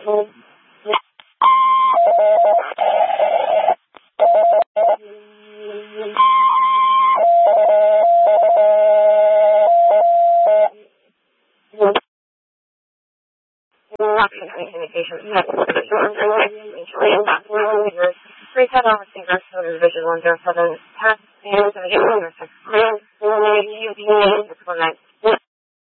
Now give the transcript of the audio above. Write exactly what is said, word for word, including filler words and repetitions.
Three ten hours fingers for the visual and seven past and seven